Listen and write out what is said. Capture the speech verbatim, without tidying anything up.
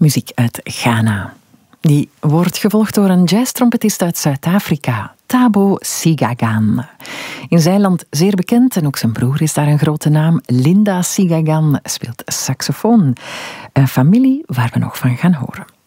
muziek uit Ghana. Die wordt gevolgd door een jazztrompetist uit Zuid-Afrika, Thabo Sigagan. In zijn land zeer bekend en ook zijn broer is daar een grote naam. Linda Sigagan speelt saxofoon. Een familie waar we nog van gaan horen.